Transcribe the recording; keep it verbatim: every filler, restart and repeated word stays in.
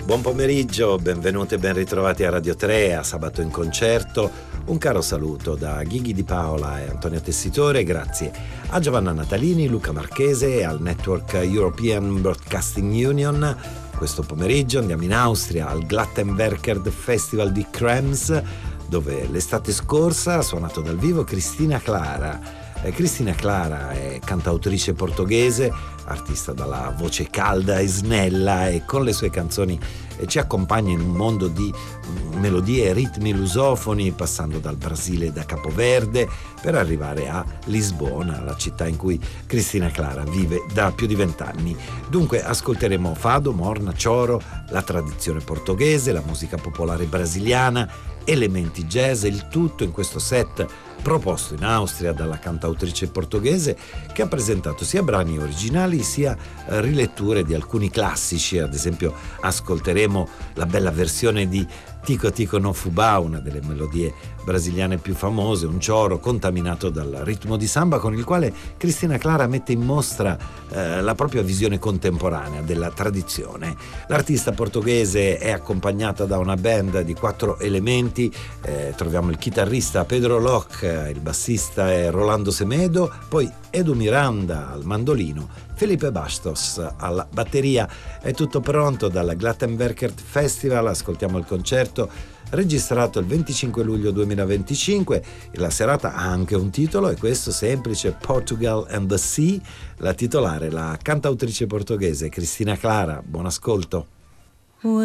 Buon pomeriggio, benvenuti e ben ritrovati a Radio tre, a Sabato in Concerto. Un caro saluto da Ghighi Di Paola e Antonio Tessitore, grazie a Giovanna Natalini, Luca Marchese e al Network European Broadcasting Union. Questo pomeriggio andiamo in Austria al Glattenwerker Festival di Krems, dove l'estate scorsa ha suonato dal vivo Cristina Clara. Eh, Cristina Clara è cantautrice portoghese, artista dalla voce calda e snella, e con le sue canzoni eh, ci accompagna in un mondo di mm, melodie e ritmi lusofoni, passando dal Brasile e da Capoverde per arrivare a Lisbona, la città in cui Cristina Clara vive da più di vent'anni. Dunque ascolteremo fado, morna, choro, la tradizione portoghese, la musica popolare brasiliana, elementi jazz, il tutto in questo set proposto in Austria dalla cantautrice portoghese, che ha presentato sia brani originali sia riletture di alcuni classici. Ad esempio ascolteremo la bella versione di Tico Tico no Fubá, una delle melodie brasiliane più famose, un choro contaminato dal ritmo di samba con il quale Cristina Clara mette in mostra eh, la propria visione contemporanea della tradizione. L'artista portoghese è accompagnata da una band di quattro elementi, eh, troviamo il chitarrista Pedro Locke, il bassista è Rolando Semedo, poi Edu Miranda al mandolino, Felipe Bastos alla batteria. È tutto pronto dalla Glattenwerker Festival, ascoltiamo il concerto registrato il venticinque luglio duemilaventicinque. La serata ha anche un titolo, e questo semplice: Portugal and the Sea. La titolare, la cantautrice portoghese Cristina Clara. Buon ascolto.